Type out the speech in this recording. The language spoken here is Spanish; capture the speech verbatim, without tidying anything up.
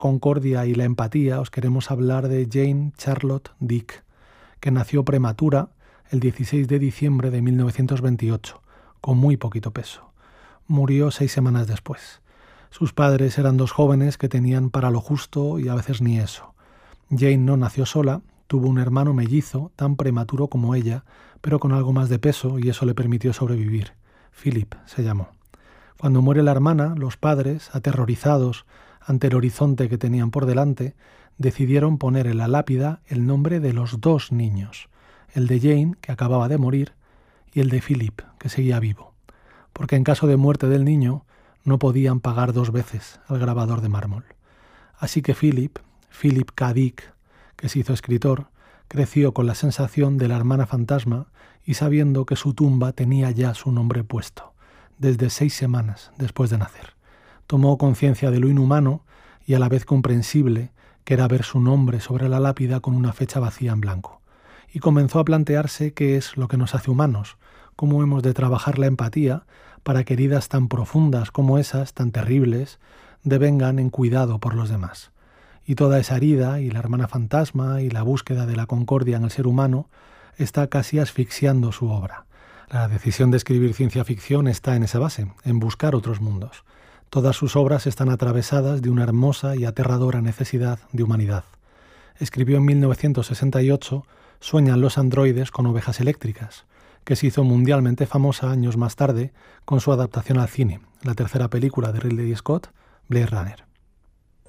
concordia y la empatía, os queremos hablar de Jane Charlotte Dick, que nació prematura el dieciséis de diciembre de mil novecientos veintiocho, con muy poquito peso. Murió seis semanas después. Sus padres eran dos jóvenes que tenían para lo justo y a veces ni eso. Jane no nació sola, tuvo un hermano mellizo tan prematuro como ella, pero con algo más de peso, y eso le permitió sobrevivir. Philip se llamó. Cuando muere la hermana, los padres, aterrorizados ante el horizonte que tenían por delante, decidieron poner en la lápida el nombre de los dos niños, el de Jane, que acababa de morir, y el de Philip, que seguía vivo, porque en caso de muerte del niño no podían pagar dos veces al grabador de mármol. Así que Philip, Philip K. Dick, que se hizo escritor, creció con la sensación de la hermana fantasma y sabiendo que su tumba tenía ya su nombre puesto, desde seis semanas después de nacer. Tomó conciencia de lo inhumano y a la vez comprensible que era ver su nombre sobre la lápida con una fecha vacía en blanco. Y comenzó a plantearse qué es lo que nos hace humanos, cómo hemos de trabajar la empatía para que heridas tan profundas como esas, tan terribles, devengan en cuidado por los demás. Y toda esa herida y la hermana fantasma y la búsqueda de la concordia en el ser humano está casi asfixiando su obra. La decisión de escribir ciencia ficción está en esa base, en buscar otros mundos. Todas sus obras están atravesadas de una hermosa y aterradora necesidad de humanidad. Escribió en mil novecientos sesenta y ocho Sueñan los androides con ovejas eléctricas, que se hizo mundialmente famosa años más tarde con su adaptación al cine, la tercera película de Ridley Scott, Blade Runner.